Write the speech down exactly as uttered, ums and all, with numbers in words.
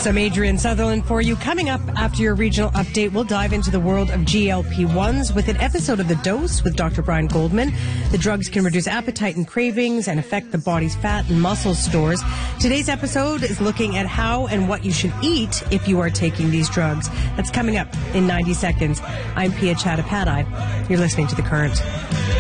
Some Adrian Sutherland for you. Coming up after your regional update, we'll dive into the world of G L P ones with an episode of The Dose with Doctor Brian Goldman. The drugs can reduce appetite and cravings and affect the body's fat and muscle stores. Today's episode is looking at how and what you should eat if you are taking these drugs. That's coming up in ninety seconds. I'm Pia Chattopadhyay. You're listening to The Current.